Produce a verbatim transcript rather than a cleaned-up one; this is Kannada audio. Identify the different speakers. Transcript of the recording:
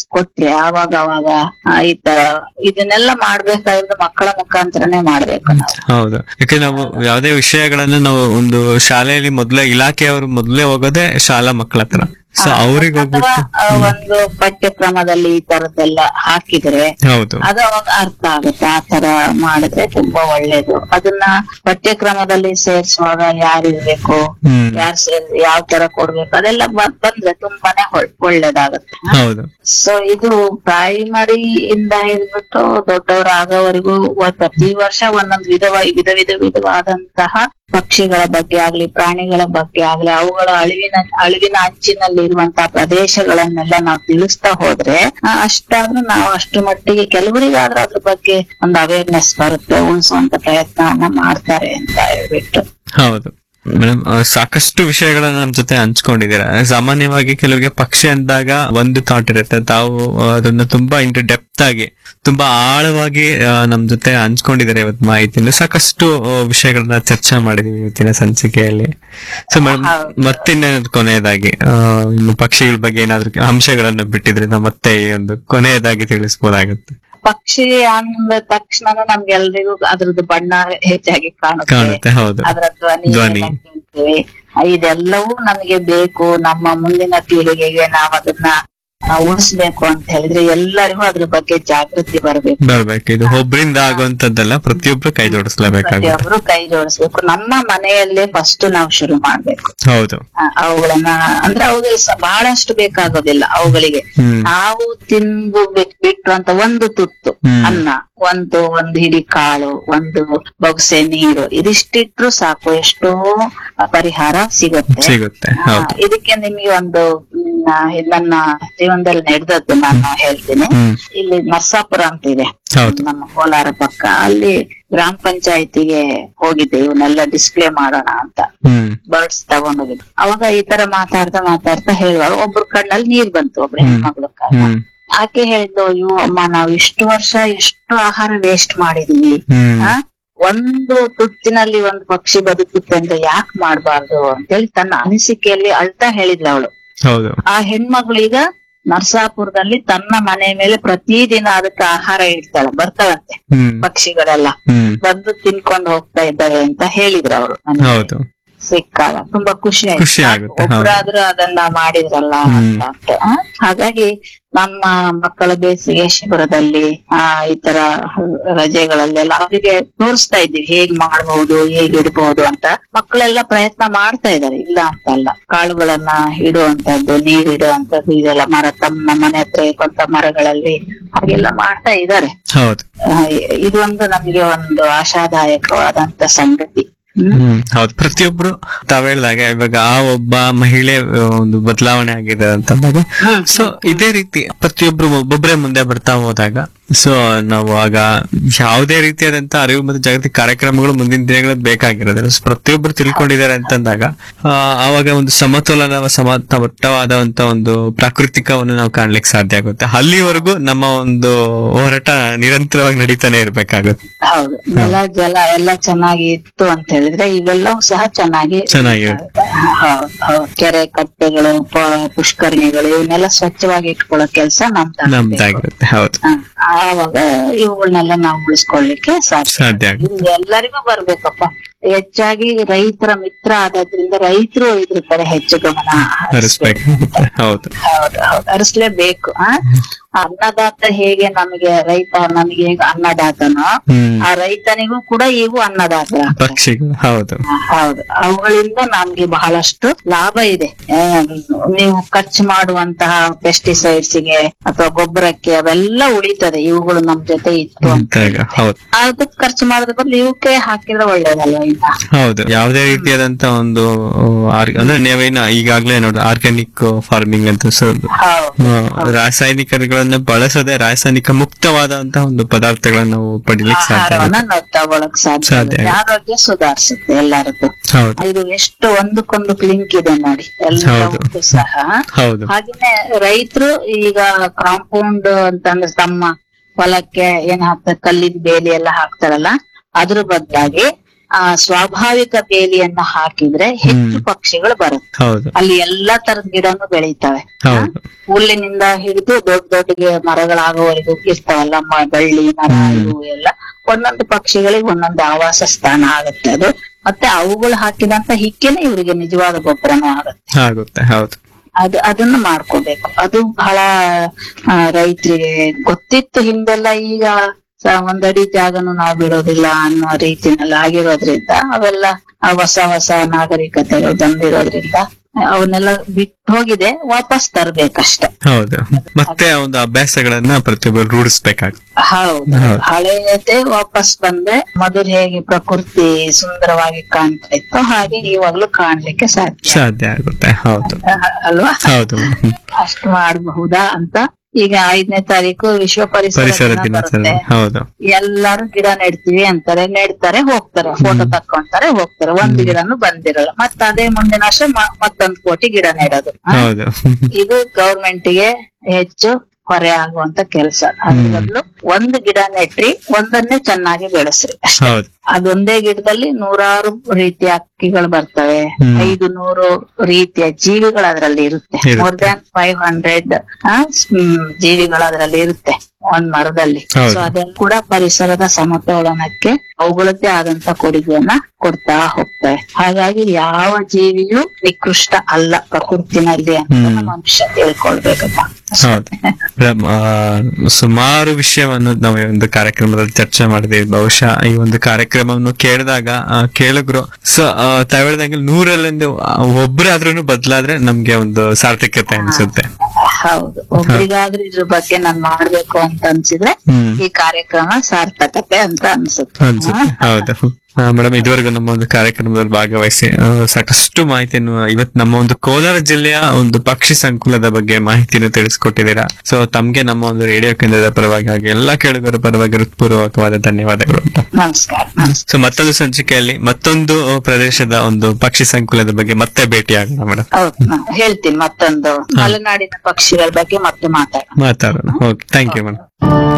Speaker 1: ಕೊಟ್ರೆ ಆವಾಗ ಅವಾಗ ಆ, ಈ ತರ ಇದನ್ನೆಲ್ಲ ಮಾಡ್ಬೇಕಾದ್ರೆ ಮಕ್ಕಳ ಮುಖಾಂತರನೇ ಮಾಡ್ಬೇಕು ನಾವು.
Speaker 2: ಹೌದು, ಯಾಕೆ ನಾವು ಯಾವುದೇ ವಿಷಯಗಳನ್ನ ನಾವು ಒಂದು ಶಾಲೆಯಲ್ಲಿ ಮೊದ್ಲೇ ಇಲಾಖೆಯವರು ಮೊದ್ಲೇ ಹೋಗೋದೇ ಶಾಲಾ ಮಕ್ಕಳ ಹತ್ರ. ಸೊ ಅವ್ರಿಗೆ
Speaker 1: ಅಥವಾ
Speaker 2: ಹೋಗ್ಬಿಟ್ಟು
Speaker 1: ಆ, ಒಂದು ಪಠ್ಯಕ್ರಮದಲ್ಲಿ ಈ ತರದ್ದೆಲ್ಲ ಹಾಕಿದ್ರೆ
Speaker 2: ಹೌದು
Speaker 1: ಅದು ಅವಾಗ ಅರ್ಥ ಆಗುತ್ತೆ. ಆ ತರ ಮಾಡಿದ್ರೆ ತುಂಬಾ ಒಳ್ಳೇದು. ಅದನ್ನ ಪಠ್ಯಕ್ರಮದಲ್ಲಿ ಸೇರ್ಸುವಾಗ ಯಾರು ಇರ್ಬೇಕು,
Speaker 2: ಹ್ಮ್
Speaker 1: ಯಾರು ಸೇರ್ ಯಾವ ತರ ಕೊಡ್ಬೇಕು ಅದೆಲ್ಲ ಬ- ಬಂದ್ರೆ ತುಂಬಾನೇ ಒಳ್- ಒಳ್ಳೇದಾಗುತ್ತೆ.
Speaker 2: ಹೌದು
Speaker 1: ಸೊ ಇದು ಪ್ರೈಮರಿ ಇಂದ ಹಿಡ್ಬಿಟ್ಟು ದೊಡ್ಡವರಾಗೋವರೆಗೂ ಒಂದ್ ಪ್ರತಿ ವರ್ಷ ಒಂದೊಂದು ವಿಧವ ವಿಧ ವಿಧ ವಿಧವಾದಂತಹ ಪಕ್ಷಿಗಳ ಬಗ್ಗೆ ಆಗ್ಲಿ ಪ್ರಾಣಿಗಳ ಬಗ್ಗೆ ಆಗ್ಲಿ ಅವುಗಳ ಅಳಿವಿನ ಅಳಿವಿನ ಅಂಚಿನಲ್ಲಿ ಇರುವಂತಹ ಪ್ರದೇಶಗಳನ್ನೆಲ್ಲ ನಾವು ತಿಳಿಸ್ತಾ ಹೋದ್ರೆ ಆ, ಅಷ್ಟಾದ್ರೂ ನಾವು ಅಷ್ಟು ಮಟ್ಟಿಗೆ ಕೆಲವರಿಗಾದ್ರೂ ಅದ್ರ ಬಗ್ಗೆ ಒಂದು ಅವೇರ್ನೆಸ್ ಬರುತ್ತೆ, ಉಳಿಸುವಂತ ಪ್ರಯತ್ನವನ್ನ ಮಾಡ್ತಾರೆ ಅಂತ ಹೇಳ್ಬಿಟ್ಟು.
Speaker 2: ಹೌದು ಮೇಡಮ್, ಸಾಕಷ್ಟು ವಿಷಯಗಳನ್ನ ನಮ್ ಜೊತೆ ಹಂಚ್ಕೊಂಡಿದ್ದೀರಾ. ಸಾಮಾನ್ಯವಾಗಿ ಕೆಲವರಿಗೆ ಪಕ್ಷಿ ಅಂದಾಗ ಒಂದು ಥಾಟ್ ಇರುತ್ತೆ, ತಾವು ಅದನ್ನ ತುಂಬಾ ಇಂಟು ಡೆಪ್ತ್ ಆಗಿ ತುಂಬಾ ಆಳವಾಗಿ ಆ, ನಮ್ ಜೊತೆ ಹಂಚ್ಕೊಂಡಿದ್ದಾರೆ ಇವತ್ತು ಮಾಹಿತಿಯಿಂದ. ಸಾಕಷ್ಟು ಆ, ವಿಷಯಗಳನ್ನ ಚರ್ಚೆ ಮಾಡಿದೀವಿ ಇವತ್ತಿನ ಸಂಚಿಕೆಯಲ್ಲಿ. ಸೊ ಮೇಡಮ್, ಮತ್ತಿನ್ನೇನಾದ್ರು ಕೊನೆಯದಾಗಿ ಆ, ಇನ್ನು ಪಕ್ಷಿಗಳ ಬಗ್ಗೆ ಏನಾದ್ರು ಅಂಶಗಳನ್ನ ಬಿಟ್ಟಿದ್ರೆ ನಾವು ಮತ್ತೆ ಈ ಒಂದು ಕೊನೆಯದಾಗಿ ತಿಳಿಸ್ಬೋದಾಗುತ್ತೆ.
Speaker 1: ಪಕ್ಷಿ ಅಂದ ತಕ್ಷಣ ನಮ್ಗೆಲ್ರಿಗೂ ಅದ್ರದ್ದು ಬಣ್ಣ ಹೆಚ್ಚಾಗಿ ಕಾಣುತ್ತೆ,
Speaker 2: ಕಾಣುತ್ತೆ. ಹೌದು,
Speaker 1: ಅದರ ಧ್ವನಿ
Speaker 2: ಧ್ವನಿ.
Speaker 1: ಎಲ್ಲ ಕೇಳ್ತೀವಿ. ಇದೆಲ್ಲವೂ ನಮಗೆ ಬೇಕು. ನಮ್ಮ ಮುಂದಿನ ಪೀಳಿಗೆಗೆ ನಾವು ಅದನ್ನ ಆ, ಉಳಿಸ್ಬೇಕು ಅಂತ ಹೇಳಿದ್ರೆ ಎಲ್ಲರಿಗೂ ಅದ್ರ ಬಗ್ಗೆ ಜಾಗೃತಿ ಬರಬೇಕು.
Speaker 2: ಬರ್ಬೇಕು. ಇದು ಒಬ್ರಿಂದ ಆಗುವಂತದ್ದಲ್ಲ, ಪ್ರತಿಯೊಬ್ರು ಕೈ ಜೋಡಿಸ್ಲೇಬೇಕಾಗುತ್ತೆ.
Speaker 1: ಪ್ರತಿಯೊಬ್ರು ಕೈ ಜೋಡಿಸ್ಬೇಕು. ನಮ್ಮ ಮನೆಯಲ್ಲೇ ಫಸ್ಟ್ ನಾವು ಶುರು ಮಾಡ್ಬೇಕು.
Speaker 2: ಹೌದು,
Speaker 1: ಆ, ಅವುಗಳನ್ನ ಅಂದ್ರೆ ಅವುಗಳಿಗೆ ಸ- ಬಹಳಷ್ಟು ಬೇಕಾಗೋದಿಲ್ಲ. ಅವುಗಳಿಗೆ
Speaker 2: ಹ್ಮ್
Speaker 1: ನಾವು ತಿಂದು ಬಿಟ್- ಬಿಟ್ಟು ಅಂತ ಒಂದು ತುತ್ತು
Speaker 2: ಹ್ಮ್.
Speaker 1: ಅನ್ನ, ಒಂದು ಒಂದು ಹಿಡಿ ಕಾಳು, ಒಂದು ಬೊಗಸೆ ನೀರು, ಇದಿಷ್ಟಿಟ್ರು ಸಾಕು, ಎಷ್ಟೋ ಪರಿಹಾರ ಸಿಗುತ್ತೆ.
Speaker 2: ಸಿಗುತ್ತೆ.
Speaker 1: ಆ,
Speaker 2: ಹೌದು.
Speaker 1: ಇದಕ್ಕೆ ನಿಮಗೆ ಒಂದು ಮ್, ನನ್ನ ಜೀವನದಲ್ಲಿ ನಡೆದದ್ದು ನಾನು ಹೇಳ್ತೀನಿ.
Speaker 2: ಹ್ಮ್
Speaker 1: ಇಲ್ಲಿ ನರ್ಸಾಪುರ ಅಂತ ಇದೆ
Speaker 2: ಹೌದು.
Speaker 1: ನಮ್ಮ ಕೋಲಾರ ಪಕ್ಕ. ಅಲ್ಲಿ ಗ್ರಾಮ ಪಂಚಾಯತಿಗೆ ಹೋಗಿದ್ದೆ ಇವನ್ನೆಲ್ಲ ಡಿಸ್ಪ್ಲೇ ಮಾಡೋಣ ಅಂತ,
Speaker 2: ಹ್ಮ್
Speaker 1: ಬರ್ಡ್ಸ್ ತಗೊಂಡೋಗಿದ್ದು. ಅವಾಗ ಈ ತರ ಮಾತಾಡ್ತಾ ಮಾತಾಡ್ತಾ ಹೇಳುವಾಗ ಒಬ್ರು ಕಣ್ಣಲ್ಲಿ ನೀರ್ ಬಂತು, ಒಬ್ರು ಹೆಣ್ಮಗಳು ಕಣ್ಣ.
Speaker 2: ಹ್ಮ್
Speaker 1: ಆಕೆ ಹೇಳಿದ್ಲು, ಅಯ್ಯೋ ಅಮ್ಮ, ನಾವ್ ಇಷ್ಟು ವರ್ಷ ಎಷ್ಟು ಆಹಾರ ವೇಸ್ಟ್ ಮಾಡಿದೀವಿ,
Speaker 2: ಹ್ಮ್
Speaker 1: ಆ ಒಂದು ತುತ್ತಿನಲ್ಲಿ ಒಂದು ಪಕ್ಷಿ ಬದುಕುತ್ತೆ ಅಂದ್ರೆ ಯಾಕೆ ಮಾಡ್ಬಾರ್ದು ಅಂತೇಳಿ ತನ್ನ ಅನಿಸಿಕೆಯಲ್ಲಿ ಅಳ್ತಾ ಹೇಳಿದ್ಲು ಅವಳು.
Speaker 2: ಹೌದು.
Speaker 1: ಆ ಹೆಣ್ಮಗಳು ಈಗ ನರ್ಸಾಪುರದಲ್ಲಿ ತನ್ನ ಮನೆ ಮೇಲೆ ಪ್ರತಿದಿನ ಅದಕ್ಕೆ ಆಹಾರ ಇಡ್ತಾಳೆ, ಬರ್ತಾವಂತೆ
Speaker 2: ಹ್ಮ್
Speaker 1: ಪಕ್ಷಿಗಳೆಲ್ಲ
Speaker 2: ಹ್ಮ್
Speaker 1: ಬಂದು ತಿನ್ಕೊಂಡು ಹೋಗ್ತಾ ಇದ್ದಾವೆ ಅಂತ ಹೇಳಿದ್ರು ಅವರು.
Speaker 2: ಹೌದು.
Speaker 1: ಸಿಕ್ಕಾಗ ತುಂಬಾ ಖುಷಿ
Speaker 2: ಖುಷಿ
Speaker 1: ಆಯ್ತು,
Speaker 2: ಆಗುತ್ತೆ. ಹೌದು.
Speaker 1: ಒಬ್ರಾದ್ರೂ ಅದನ್ನ ಮಾಡಿದ್ರಲ್ಲ ಅಂತ ಅಂತ. ಆ, ಹಾಗಾಗಿ ನಮ್ಮ ಮಕ್ಕಳ ಬೇಸಿಗೆ ಶಿಬಿರದಲ್ಲಿ ಆ ಈ ತರ ರಜೆಗಳಲ್ಲೆಲ್ಲ ಅವರಿಗೆ ತೋರಿಸ್ತಾ ಇದ್ದೀವಿ ಹೇಗ್ ಮಾಡ್ಬಹುದು, ಹೇಗ್ ಇಡ್ಬಹುದು ಅಂತ. ಮಕ್ಕಳೆಲ್ಲ ಪ್ರಯತ್ನ ಮಾಡ್ತಾ ಇದ್ದಾರೆ, ಇಲ್ಲ ಅಂತ ಅಲ್ಲ. ಕಾಳುಗಳನ್ನ ಇಡುವಂತದ್ದು, ನೀರ್ ಇಡುವಂತದ್ದು, ಇದೆಲ್ಲ ಮರ ತಮ್ಮ ಮನೆ ಹತ್ರ ಇರುವಂತ ಮರಗಳಲ್ಲಿ ಹಾಗೆಲ್ಲ ಮಾಡ್ತಾ ಇದ್ದಾರೆ.
Speaker 2: ಹೌದು.
Speaker 1: ಇದು ಒಂದು ನಮ್ಗೆ ಒಂದು ಆಶಾದಾಯಕವಾದಂತ ಸಂಗತಿ.
Speaker 2: ಹ್ಮ್ ಹೌದು. ಪ್ರತಿಯೊಬ್ರು ತಾವ್ ಹೇಳ್ದಾಗ ಇವಾಗ ಆ ಒಬ್ಬ ಮಹಿಳೆ ಒಂದು ಬದಲಾವಣೆ ಆಗಿದೆ ಅಂತಂದಾಗ, ಸೊ ಇದೇ ರೀತಿ ಪ್ರತಿಯೊಬ್ರು ಒಬ್ಬೊಬ್ರೆ ಮುಂದೆ ಬರ್ತಾ ಹೋದಾಗ, ಸೊ ನಾವು ಆಗ ಯಾವುದೇ ರೀತಿಯಾದಂತ ಅರಿವು ಮತ್ತು ಜಾಗೃತಿ ಕಾರ್ಯಕ್ರಮಗಳು ಮುಂದಿನ ದಿನಗಳಲ್ಲಿ ಬೇಕಾಗಿರೋದಿಲ್ಲ. ಸೊ ಪ್ರತಿಯೊಬ್ರು ತಿಳ್ಕೊಂಡಿದ್ದಾರೆ ಅಂತಂದಾಗ ಆ, ಆವಾಗ ಒಂದು ಸಮತೋಲನ ಸಮತಟ್ಟವಾದಂತ ಒಂದು ಪ್ರಾಕೃತಿಕವನ್ನು ನಾವು ಕಾಣ್ಲಿಕ್ಕೆ ಸಾಧ್ಯ ಆಗುತ್ತೆ. ಅಲ್ಲಿವರೆಗೂ ನಮ್ಮ ಒಂದು ಹೋರಾಟ ನಿರಂತರವಾಗಿ ನಡೀತಾನೆ ಇರ್ಬೇಕಾಗುತ್ತೆ.
Speaker 1: ಹೌದು, ನೆಲ ಜಲ ಎಲ್ಲ ಚೆನ್ನಾಗಿ ಇತ್ತು ಅಂತ ಹೇಳಿದ್ರೆ ಇವೆಲ್ಲವೂ ಸಹ ಚೆನ್ನಾಗಿ
Speaker 2: ಚೆನ್ನಾಗಿರುತ್ತೆ.
Speaker 1: ಹೌದು, ಹೌದು. ಕೆರೆ ಕಟ್ಟೆಗಳು, ಪ- ಪುಷ್ಕರಣಿಗಳು ಇವನ್ನೆಲ್ಲ ಸ್ವಚ್ಛವಾಗಿ ಇಟ್ಕೊಳ್ಳೋ ಕೆಲಸ ನಮ್ದು.
Speaker 2: ನಮ್ದಾಗಿರುತ್ತೆ. ಹೌದು,
Speaker 1: ಆವಾಗ ಇವುಗಳನ್ನೆಲ್ಲ ನಾವು ಉಳಿಸ್ಕೊಳ್ಳಿಕ್ಕೆ ಸಾಧ್ಯ.
Speaker 2: ಸಾಧ್ಯ ಆಗುತ್ತೆ.
Speaker 1: ಇದು ಎಲ್ಲರಿಗೂ ಬರ್ಬೇಕಪ್ಪ. ಹೆಚ್ಚಾಗಿ ರೈತರ ಮಿತ್ರ ಆಗೋದ್ರಿಂದ ರೈತರು ಇದ್ರ ಕಡೆ ಹೆಚ್ಚು ಗಮನ ಹರಿಸ್ಬೇಕು.
Speaker 2: ಹರಿಸ್ಬೇಕಾಗುತ್ತೆ. ಹೌದು,
Speaker 1: ಹೌದು ಹೌದು ಹರಿಸ್ಲೇಬೇಕು. ಆ ಅನ್ನದಾತ ಹೇಗೆ ನಮಗೆ ರೈತ ನಮಗೆ ಹೇಗೆ ಅನ್ನದಾತನೋ,
Speaker 2: ಹ್ಮ್
Speaker 1: ಆ ರೈತನಿಗೂ ಕೂಡ ಇವು ಅನ್ನದಾತ.
Speaker 2: ಪಕ್ಷಿಗಳು. ಹೌದು,
Speaker 1: ಹೌದು, ಅವುಗಳಿಂದ ನಮ್ಗೆ ಬಹಳಷ್ಟು ಲಾಭ ಇದೆ. ಆ, ನೀವು ಖರ್ಚು ಮಾಡುವಂತಹ ಪೆಸ್ಟಿಸೈಡ್ಸ್ ಗೆ ಅಥವಾ ಗೊಬ್ಬರಕ್ಕೆ ಅವೆಲ್ಲ ಉಳಿತದೆ, ಇವುಗಳು ನಮ್ ಜೊತೆ ಇತ್ತು ಅಂತ.
Speaker 2: ಅಂತಾಗ. ಹೌದು,
Speaker 1: ಅದಕ್ಕೆ ಖರ್ಚು ಮಾಡೋದ್ರ ಬದಲು ಇವಕ್ಕೆ ಹಾಕಿದ್ರೆ ಒಳ್ಳೇದಲ್ವ ಇನ್ನ.
Speaker 2: ಹೌದು. ಯಾವುದೇ ರೀತಿಯಾದಂತ ಒಂದು ಆರ್- ಅಂದ್ರೆ ನೀವೇನ ಈಗಾಗ್ಲೇ ನೋಡಿ ಆರ್ಗ್ಯಾನಿಕ್ ಫಾರ್ಮಿಂಗ್ ಅಂತ ಸೊ
Speaker 1: ಹೌದು,
Speaker 2: ರಾಸಾಯನಿಕಗಳನ್ನ ಬಳಸದೆ ರಾಸಾಯನಿಕ ಮುಕ್ತವಾದಂತಹ ಒಂದು ಪದಾರ್ಥಗಳನ್ನ ನಾವು ಪಡಿಲಿಕ್ಕೆ ಸಾಧ್ಯ
Speaker 1: ಆಹಾರವನ್ನ
Speaker 2: ಆಗುತ್ತೆ.
Speaker 1: ನಾವು ತಗೊಳಕ್ ಸಾಧ್ಯ
Speaker 2: ಸಾಧ್ಯ
Speaker 1: ಆಗುತ್ತೆ. ಆರೋಗ್ಯ ಸುಧಾರಿಸುತ್ತೆ ಎಲ್ಲರದ್ದು.
Speaker 2: ಹೌದು,
Speaker 1: ಇದು ಎಷ್ಟು ಒಂದಕ್ಕೊಂದು ಲಿಂಕ್ ಇದೆ ನೋಡಿ ಎಲ್ಲವೂ ಸಹ.
Speaker 2: ಹೌದು,
Speaker 1: ಹಾಗೇನೆ ರೈತರು ಈಗ ಕಾಂಪೌಂಡ್ ಅಂತಂದ್ರೆ ತಮ್ಮ ಹೊಲಕ್ಕೆ ಏನ್ ಹಾಕ್ತಾರೆ, ಕಲ್ಲಿನ ಬೇಲಿ ಎಲ್ಲ ಹಾಕ್ತಾರಲ್ಲ, ಅದ್ರ ಬದಲಾಗಿ ಆ ಸ್ವಾಭಾವಿಕ ಬೇಲಿಯನ್ನ ಹಾಕಿದ್ರೆ ಹೆಚ್ಚು ಪಕ್ಷಿಗಳು ಬರುತ್ತೆ.
Speaker 2: ಹೌದು
Speaker 1: ಅಲ್ಲಿ ಎಲ್ಲಾ ತರದ ಗಿಡನು ಬೆಳೀತವೆ.
Speaker 2: ಹೌದು
Speaker 1: ಹುಲ್ಲಿನಿಂದ ಹಿಡಿದು ದೊಡ್ಡ ದೊಡ್ಡ ಗಿ- ಮರಗಳಾಗೋವರೆಗೂ ಇರ್ತಾವಲ್ಲ, ಮ- ಬಳ್ಳಿ ಮರ ಇವು ಎಲ್ಲ ಒಂದೊಂದು ಪಕ್ಷಿಗಳಿಗೆ ಒಂದೊಂದು ಆವಾಸ ಸ್ಥಾನ ಆಗುತ್ತೆ ಅದು. ಮತ್ತೆ ಅವುಗಳು ಹಾಕಿದಂತ ಹಿಕ್ಕೆನೆ ಇವರಿಗೆ ನಿಜವಾದ ಗೊಬ್ಬರನೂ ಆಗುತ್ತೆ.
Speaker 2: ಆಗುತ್ತೆ ಹೌದು
Speaker 1: ಅದು ಅದನ್ನ ಮಾಡ್ಕೋಬೇಕು. ಅದು ಬಹಳ ಆ, ರೈತರಿಗೆ ಗೊತ್ತಿತ್ತು ಹಿಂದೆಲ್ಲ. ಈಗ ಸ- ಒಂದಡಿ ಜಾಗನು ನಾವು ಬಿಡೋದಿಲ್ಲ ಅನ್ನೋ ರೀತಿನಲ್ಲಿ ಆಗಿರೋದ್ರಿಂದ ಅವೆಲ್ಲ ಆ ಹೊಸ ಹೊಸ ನಾಗರಿಕತೆಗಳು ಬಂದಿರೋದ್ರಿಂದ ಅವನ್ನೆಲ್ಲ ಬಿಟ್ಟು ಹೋಗಿದೆ, ವಾಪಸ್ ತರ್ಬೇಕಷ್ಟೆ.
Speaker 2: ಹೌದು ಮತ್ತೆ ಆ ಒಂದು ಅಭ್ಯಾಸಗಳನ್ನ ಪ್ರತಿಯೊಬ್ಬರು ರೂಢಿಸ್ಬೇಕಾಗುತ್ತೆ.
Speaker 1: ಹೌದು,
Speaker 2: ಹೌದು.
Speaker 1: ಹಳೆಯದೇ ವಾಪಸ್ ಬಂದ್ರೆ ಮೊದಲು ಹೇಗೆ ಪ್ರಕೃತಿ ಸುಂದರವಾಗಿ ಕಾಣ್ತಾ ಇತ್ತು ಹಾಗೆ ಇವಾಗ್ಲೂ ಕಾಣ್ಲಿಕ್ಕೆ ಸಾಧ್ಯ
Speaker 2: ಸಾಧ್ಯ ಆಗುತ್ತೆ. ಹೌದು
Speaker 1: ಅಲ್ವಾ?
Speaker 2: ಹೌದು
Speaker 1: ಅಷ್ಟು ಮಾಡಬಹುದಾ ಅಂತ. ಈಗ ಐದನೇ ತಾರೀಕು ವಿಶ್ವ ಪರಿಸರ
Speaker 2: ಪರಿಸರ
Speaker 1: ದಿನ
Speaker 2: ದಿನಾಚರಣೆ.
Speaker 1: ಬರುತ್ತೆ.
Speaker 2: ಹೌದು
Speaker 1: ಎಲ್ಲಾರು ಗಿಡ ನೆಡ್ತೀವಿ ಅಂತಾರೆ, ನೆಡ್ತಾರೆ, ಹೋಗ್ತಾರೆ, ಫೋಟೋ ತಕ್ಕೊಂತಾರೆ, ಹೋಗ್ತಾರೆ. ಒಂದ್ ಗಿಡನು ಬಂದಿರಲ್ಲ. ಮತ್ತ ಅದೇ ಮುಂದಿನ ವರ್ಷ ಮ- ಮತ್ತೊಂದ್ ಕೋಟಿ ಗಿಡ ನೆಡೋದು. ಹ?
Speaker 2: ಹೌದು
Speaker 1: ಇದು ಗವರ್ಮೆಂಟ್ ಗೆ ಹೆಚ್ಚು ಹೊರೆ ಆಗುವಂತ ಕೆಲಸ. ಅದ್ರ ಬದಲು ಒಂದು ಗಿಡ ನೆಟ್ರಿ, ಒಂದನ್ನೇ ಚೆನ್ನಾಗಿ ಬೆಳೆಸ್ರಿ ಅಷ್ಟೇ.
Speaker 2: ಹೌದು
Speaker 1: ಅದೊಂದೇ ಗಿಡದಲ್ಲಿ ನೂರಾರು ರೀತಿಯ ಹಕ್ಕಿಗಳು ಬರ್ತವೆ.
Speaker 2: ಹ್ಮ್.
Speaker 1: ಐದು ನೂರು ರೀತಿಯ ಜೀವಿಗಳು ಅದರಲ್ಲಿ ಇರುತ್ತೆ.
Speaker 2: ಇರುತ್ತೆ.
Speaker 1: ಮೋರ್ ದ್ಯಾನ್ ಫೈವ್ ಹಂಡ್ರೆಡ್ ಜೀವಿಗಳು ಅದರಲ್ಲಿ ಇರುತ್ತೆ ಒಂದ್ ಮರದಲ್ಲಿ.
Speaker 2: ಹೌದು.
Speaker 1: ಸೊ ಅದೆಲ್ಲ ಕೂಡ ಪರಿಸರದ ಸಮತೋಲನಕ್ಕೆ ಅವುಗಳದ್ದೇ ಆದಂತ ಕೊಡುಗೆಯನ್ನ ಕೊಡ್ತಾ ಹೋಗ್ತವೆ. ಹಾಗಾಗಿ ಯಾವ ಜೀವಿಯೂ ನಿಕೃಷ್ಟ ಅಲ್ಲ ಪ್ರಕೃತಿನಲ್ಲಿ ಅಂತ
Speaker 2: ಹ್ಮ್.
Speaker 1: ನಮ್ಮ ಮನುಷ್ಯ ತಿಳ್ಕೊಳ್ಬೇಕಪ್ಪ.
Speaker 2: ಹೌದು ಮೇಡಮ್, ಆ, ಸುಮಾರು ವಿಷಯವನ್ನು ನಾವು ಈ ಒಂದು ಕಾರ್ಯಕ್ರಮದಲ್ಲಿ ಚರ್ಚೆ ಮಾಡಿದೀವಿ. ಬಹುಶಃ ಈ ಒಂದು ಕಾರ್ಯಕ್ರಮವನ್ನು ಕೇಳಿದಾಗ ಆ, ಕೇಳಿದ್ರು ಸೊ ತಾವ್ ಹೇಳ್ದಂಗೆ ನೂರಲ್ಲಿಂದ ಒಬ್ಬರಾದ್ರೂ ಬದಲಾದ್ರೆ ನಮ್ಗೆ ಒಂದು ಸಾರ್ಥಕ್ಯತೆ ಅನ್ಸುತ್ತೆ.
Speaker 1: ಹೌದು, ಒಬ್ರಿಗಾದ್ರೂ ಇದ್ರ ಬಗ್ಗೆ ನಾನ್ ಮಾಡ್ಬೇಕು ಅಂತ ಅನ್ಸಿದ್ರೆ
Speaker 2: ಹ್ಮ್
Speaker 1: ಈ ಕಾರ್ಯಕ್ರಮ ಸಾರ್ಥಕತೆ ಅಂತ ಅನ್ಸುತ್ತೆ.
Speaker 2: ಅನ್ಸುತ್ತೆ. ಹೌದು ಮೇಡಮ್, ಇದುವರೆಗೂ ನಮ್ಮ ಒಂದು ಕಾರ್ಯಕ್ರಮದಲ್ಲಿ ಭಾಗವಹಿಸಿ ಆ, ಸಾಕಷ್ಟು ಮಾಹಿತಿಯನ್ನು ಇವತ್ತು ನಮ್ಮ ಒಂದು ಕೋಲಾರ ಜಿಲ್ಲೆಯ ಒಂದು ಪಕ್ಷಿ ಸಂಕುಲದ ಬಗ್ಗೆ ಮಾಹಿತಿಯನ್ನು ತಿಳಿಸ್ಕೊಟ್ಟಿದ್ದೀರಾ. ಸೊ ತಮ್ಗೆ ನಮ್ಮ ಒಂದು ರೇಡಿಯೋ ಕೇಂದ್ರದ ಪರವಾಗಿ ಹಾಗೆ ಎಲ್ಲಾ ಕೇಳುಗರ ಪರವಾಗಿ ಹೃತ್ಪೂರ್ವಕವಾದ ಧನ್ಯವಾದಗಳು ಅಂತ.
Speaker 1: ನಮಸ್ಕಾರ. ನಮಸ್ಕಾರ.
Speaker 2: ಸೊ ಮತ್ತೊಂದು ಸಂಚಿಕೆಯಲ್ಲಿ ಮತ್ತೊಂದು ಪ್ರದೇಶದ ಒಂದು ಪಕ್ಷಿ ಸಂಕುಲದ ಬಗ್ಗೆ ಮತ್ತೆ ಭೇಟಿ ಆಗೋಣ ಮೇಡಮ್.
Speaker 1: ಹೌದು, ನಾನ್ ಹೇಳ್ತೀನಿ ಮತ್ತೊಂದು ಮಲೆನಾಡಿನ ಪಕ್ಷಿಗಳ ಬಗ್ಗೆ ಮತ್ತೆ ಮಾತಾಡೋಣ.
Speaker 2: ಮಾತಾಡೋಣ. Okay, thank you madam.